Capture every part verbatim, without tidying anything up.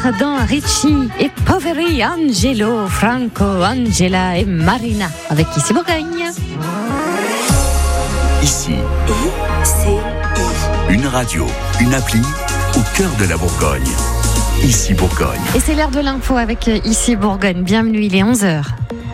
dans Ricci et Poveri, Angelo, Franco, Angela et Marina avec Ici Bourgogne. Ici, I C I. une radio, une appli au cœur de la Bourgogne. Ici Bourgogne. Et c'est l'heure de l'info avec Ici Bourgogne. Bienvenue, il est onze heures.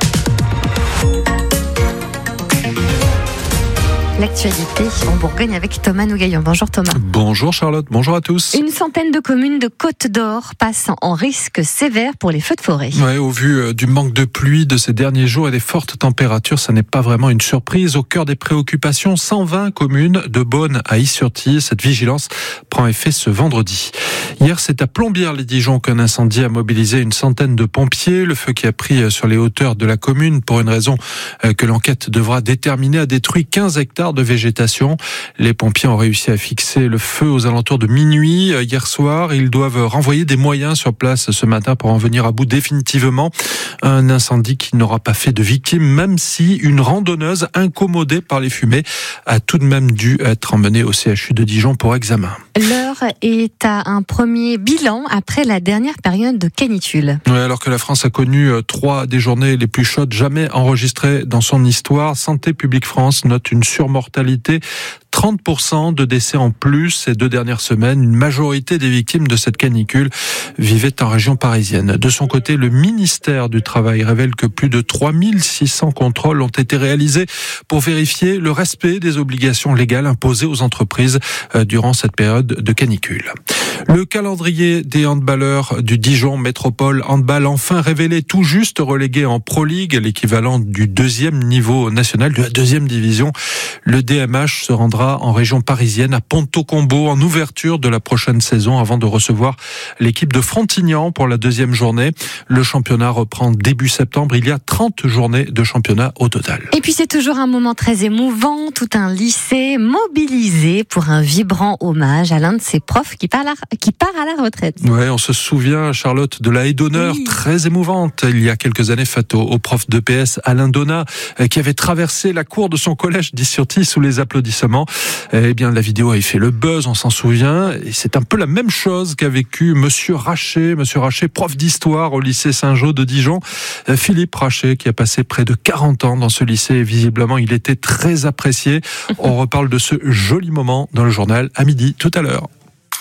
L'actualité en Bourgogne avec Thomas Nougaillon. Bonjour Thomas. Bonjour Charlotte, bonjour à tous. Une centaine de communes de Côte d'Or passent en risque sévère pour les feux de forêt. Ouais, au vu du manque de pluie de ces derniers jours et des fortes températures, ça n'est pas vraiment une surprise. Au cœur des préoccupations, cent vingt communes de Beaune à Is-sur-Tille. Cette vigilance prend effet ce vendredi. Hier, c'est à Plombières-les-Dijon qu'un incendie a mobilisé une centaine de pompiers. Le feu qui a pris sur les hauteurs de la commune, pour une raison que l'enquête devra déterminer, a détruit quinze hectares de végétation. Les pompiers ont réussi à fixer le feu aux alentours de minuit hier soir. Ils doivent renvoyer des moyens sur place ce matin pour en venir à bout définitivement. Un incendie qui n'aura pas fait de victimes, même si une randonneuse incommodée par les fumées a tout de même dû être emmenée au C H U de Dijon pour examen. L'heure est à un premier bilan après la dernière période de canicule. Ouais, alors que la France a connu trois des journées les plus chaudes jamais enregistrées dans son histoire, Santé publique France note une surmortalité, trente pour cent de décès en plus ces deux dernières semaines. Une majorité des victimes de cette canicule vivaient en région parisienne. De son côté, le ministère du Travail révèle que plus de trois mille six cents contrôles ont été réalisés pour vérifier le respect des obligations légales imposées aux entreprises durant cette période de canicule. Le calendrier des handballeurs du Dijon Métropole Handball enfin révélé, tout juste relégué en Pro League, l'équivalent du deuxième niveau national, de la deuxième division. Le D M H se rendra en région parisienne à Ponto-Combo en ouverture de la prochaine saison avant de recevoir l'équipe de Frontignan pour la deuxième journée. Le championnat reprend début septembre. Il y a trente journées de championnat au total. Et puis c'est toujours un moment très émouvant. Tout un lycée mobilisé pour un vibrant hommage à l'un de ses profs qui part à la, qui part à la retraite. Ouais, on se souvient, Charlotte, de la haie d'honneur oui. très émouvante. Il y a quelques années, faite au, au prof d'E P S Alain Donat, qui avait traversé la cour de son collège d'Is-sur-Tille sous les applaudissements. Eh bien, la vidéo a fait le buzz, on s'en souvient. Et c'est un peu la même chose qu'a vécu Monsieur Rachet, Monsieur Rachet, prof d'histoire au lycée Saint-Jean de Dijon. Philippe Rachet, qui a passé près de quarante ans dans ce lycée. Et visiblement, il était très apprécié. On reparle de ce joli moment dans le journal à midi tout à l'heure.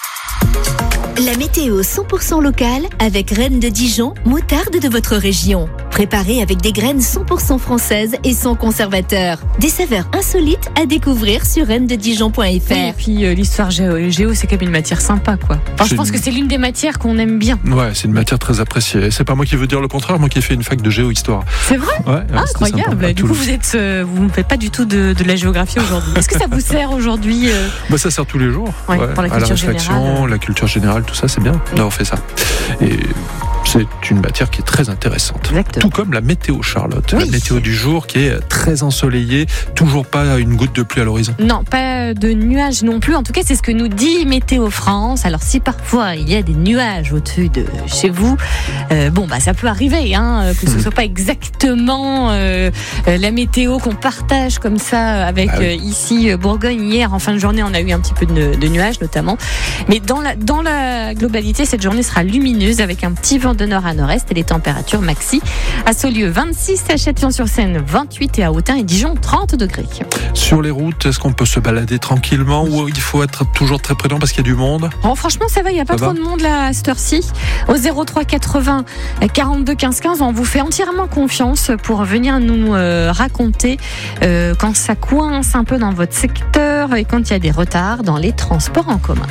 La météo cent pour cent locale avec Rennes de Dijon, moutarde de votre région. Préparée avec des graines cent pour cent françaises et sans conservateur. Des saveurs insolites à découvrir sur rennes de dijon point f r. Oui, et puis euh, l'histoire géo, géo, c'est quand même une matière sympa, quoi. Enfin, je pense une... que c'est l'une des matières qu'on aime bien. Ouais, c'est une matière très appréciée. C'est pas moi qui veux dire le contraire, moi qui ai fait une fac de géo-histoire. C'est vrai ? Ouais, ouais, ah, incroyable. Du coup, vous êtes, euh, vous ne faites pas du tout de, de la géographie aujourd'hui. Est-ce que ça vous sert aujourd'hui euh... bah, ça sert tous les jours. Ouais, ouais, pour la culture à la réflexion, générale. La culture générale, tout ça, c'est bien. Oui. Là, on fait ça. Et c'est une matière qui est très intéressante. Exactement. Tout comme la météo, Charlotte. Oui. La météo du jour qui est très ensoleillée. Toujours pas une goutte de pluie à l'horizon. Non, pas de nuages non plus. En tout cas, c'est ce que nous dit Météo France. Alors, si parfois il y a des nuages au-dessus de chez vous, euh, bon, bah, ça peut arriver, hein, que ce mmh. soit pas exactement euh, la météo qu'on partage comme ça avec ah oui. euh, ici Bourgogne. Hier, en fin de journée, on a eu un petit peu de, de nuages, notamment. Mais dans la, dans la globalité, cette journée sera lumineuse avec un petit vent de nord à nord-est et les températures maxi à Saulieu vingt-six, à Châtillon-sur-Seine vingt-huit et à Autun et Dijon trente degrés. Sur les routes, est-ce qu'on peut se balader tranquillement ou il faut être toujours très prudent parce qu'il y a du monde ? Oh, franchement, ça va, il n'y a pas ça trop va de monde là à cette heure-ci. Au zéro trois quatre-vingts quarante-deux quinze quinze, on vous fait entièrement confiance pour venir nous euh, raconter euh, quand ça coince un peu dans votre secteur et quand il y a des retards dans les transports en commun.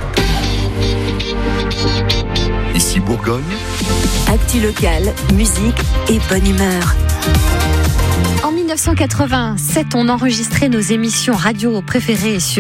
Ici Bourgogne. Actu locale, musique et bonne humeur. En mille neuf cent quatre-vingt-sept, on enregistrait nos émissions radio préférées sur